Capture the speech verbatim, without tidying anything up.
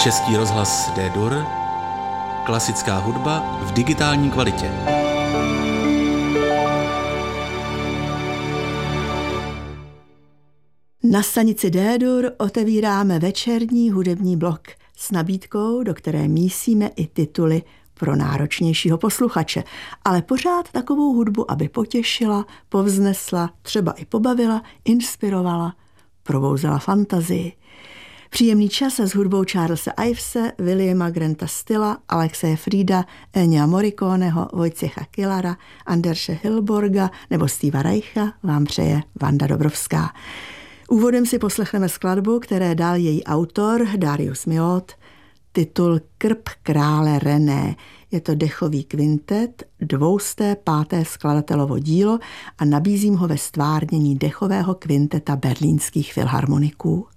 Český rozhlas D-Dur, klasická hudba v digitální kvalitě. Na stanici D-Dur otevíráme večerní hudební blok s nabídkou, do které mísíme i tituly pro náročnějšího posluchače, ale pořád takovou hudbu, aby potěšila, povznesla, třeba i pobavila, inspirovala, probouzela fantazii. Příjemný čas s hudbou Charlese Ivese, Williama Granta Stilla, Alexeje Frieda, Ennio Morriconeho, Wojciecha Killara, Anderse Hilborga nebo Steva Reicha vám přeje Vanda Dobrovská. Úvodem si poslechneme skladbu, které dal její autor Darius Milhaud, titul Krb krále René. Je to dechový kvintet, dvousté páté skladatelovo dílo a nabízím ho ve stvárnění dechového kvinteta berlínských filharmoniků.